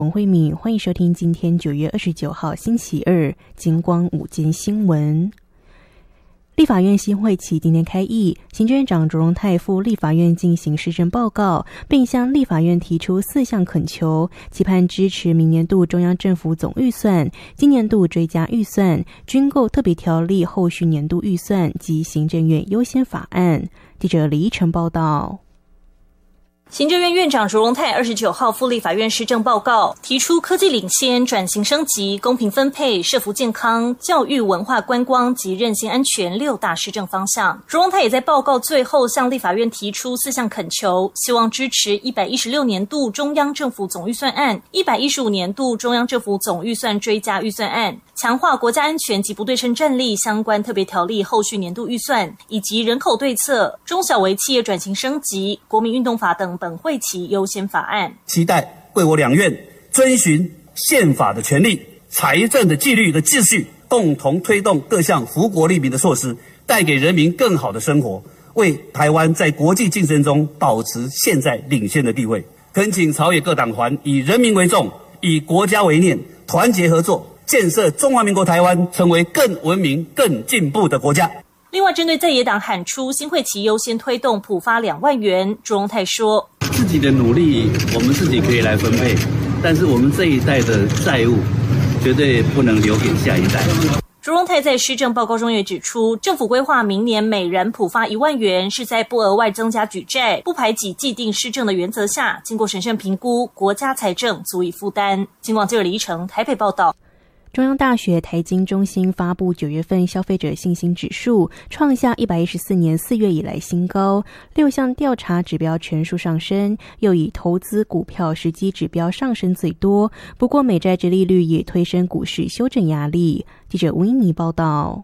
文慧敏，欢迎收听今天9月29号星期二金光午间新闻。立法院新会期今天开议，行政院长卓荣泰赴立法院进行施政报告，并向立法院提出4项恳求，期盼支持明年度中央政府总预算、今年度追加预算、军购特别条例后续年度预算及行政院优先法案。记者李依晨报道。 行政院院长卓荣泰29号赴立法院施政报告，提出科技领先、转型升级、公平分配、社福健康、教育文化观光及韧性安全6大施政方向。卓荣泰也在报告最后向立法院提出4项恳求，希望支持116年度中央政府总预算案、115年度中央政府总预算追加预算案、强化国家安全及不对称战力相关特别条例后续年度预算，以及人口对策、中小微企业转型升级、国民运动法等本会期优先法案。 期待贵我两院遵循宪法的权利、财政的纪律的秩序，共同推动各项福国利民的措施，带给人民更好的生活，为台湾在国际竞争中保持现在领先的地位。恳请朝野各党团以人民为重，以国家为念，团结合作，建设中华民国台湾成为更文明、更进步的国家。 另外，针对在野党喊出新会期优先推动普发2万元，卓荣泰说： 自己的努力我们自己可以来分配，但是我们这一代的债务绝对不能留给下一代。 卓荣泰在施政报告中也指出，政府规划明年每人普发1万元，是在不额外增加举债、不排挤既定施政的原则下，经过审慎评估，国家财政足以负担。金广记者李依晨台北报道。 中央大学台经中心发布9月份消费者信心指数，创下114年4月以来新高，6项调查指标全数上升，又以投资股票时机指标上升最多。不过美债殖利率也推升股市修正压力。记者吴英妮报道。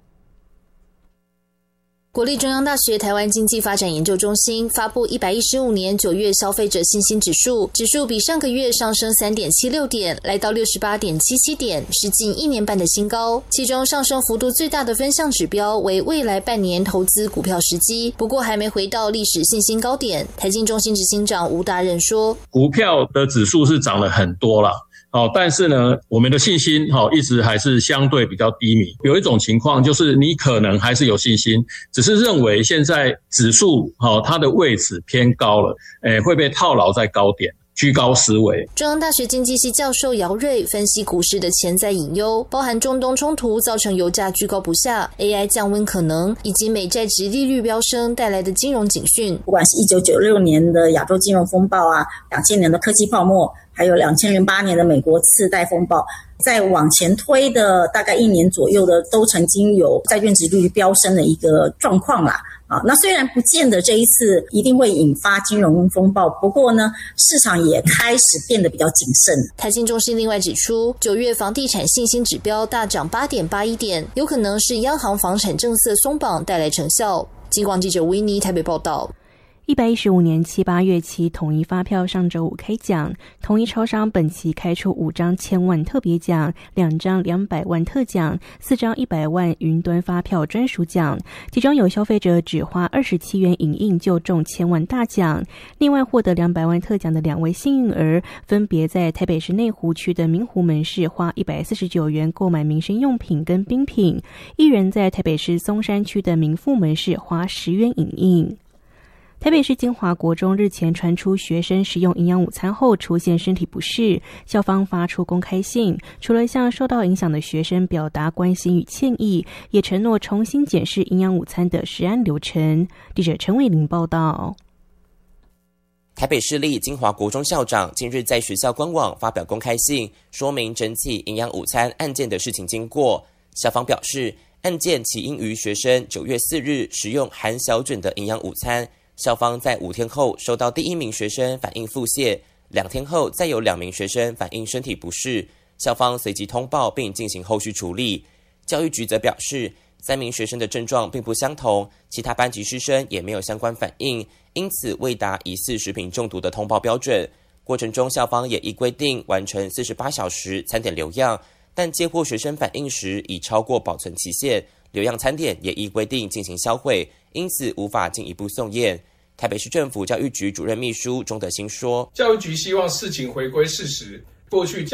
国立中央大学台湾经济发展研究中心发布115年9月消费者信心指数，指数比上个月上升 3.76 点，来到 68.77 点，是近1年半的新高。其中上升幅度最大的分项指标为未来半年投资股票时机，不过还没回到历史信心高点。台经中心执行长吴达任说， 股票的指数是涨了很多啦，但是呢，我们的信心一直还是相对比较低迷。有一种情况就是你可能还是有信心，只是认为现在指数它的位置偏高了，会被套牢在高点，居高思危。 中央大学经济系教授姚瑞分析股市的潜在隐忧，包含中东冲突造成油价居高不下、AI 降温可能，以及美债殖利率飙升带来的金融警讯。 不管是1996年的亚洲金融风暴啊，2000年的科技泡沫，还有2008年的美国次贷风暴，在往前推的大概1年左右的，都曾经有债券殖利率飙升的一个状况啦。那虽然不见得这一次一定会引发金融风暴，不过呢，市场也开始变得比较谨慎。 台经中心另外指出，9月房地产信心指标大涨 8.81 点，有可能是央行房产政策松绑带来成效。金广记者维尼台北报道。 115年7、8月期统一发票上周五开奖，统一超商本期开出5张1000万特别奖、2张200万特奖、4张100万云端发票专属奖，其中有消费者只花27元影印就中1000万大奖。另外获得200万特奖的2位幸运儿，分别在台北市内湖区的明湖门市花149元购买民生用品跟冰品，一人在台北市松山区的民富门市花10元影印。台北市金华国中日前传出学生食用营养午餐后出现身体不适，校方发出公开信，除了向受到影响的学生表达关心与歉意，也承诺重新检视营养午餐的食安流程。记者陈伟玲报道。 台北市立金华国中校长近日在学校官网发表公开信，说明整起营养午餐案件的事情经过。校方表示，案件起因于学生9月4日食用含小卷的营养午餐，校方在5天后收到第1名学生反映腹泻，2天后再有2名学生反映身体不适，校方随即通报并进行后续处理。教育局则表示，3名学生的症状并不相同，其他班级师生也没有相关反应，因此未达疑似食品中毒的通报标准。过程中，校方也依规定完成48小时餐点留样，但接获学生反映时已超过保存期限，留样餐点也依规定进行销毁，因此无法进一步送验。台北市政府教育局主任秘书钟德兴说， 教育局希望事情回归事实，过去